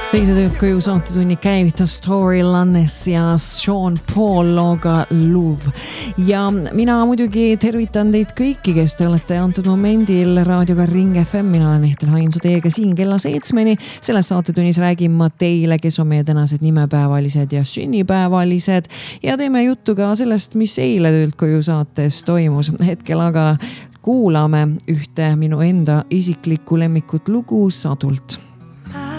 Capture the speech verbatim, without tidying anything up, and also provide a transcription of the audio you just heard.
Teise töölt koju saatetunni käivitas Tory Lanez ja Sean Paul looga Love. Ja mina muidugi tervitan teid kõiki, kes te olete antud momendil raadioga Ring F M. Mina olen Ehtel Hainsu teiega siin kella seitsmeni. Selles saatetunnis räägin ma teile, kes on meie tänased nimepäevalised ja sünnipäevalised. Ja teeme juttu ka sellest, mis eile töölt koju saates toimus. Hetkel aga kuulame ühte minu enda isiklikku lemmikut lugu Sadult.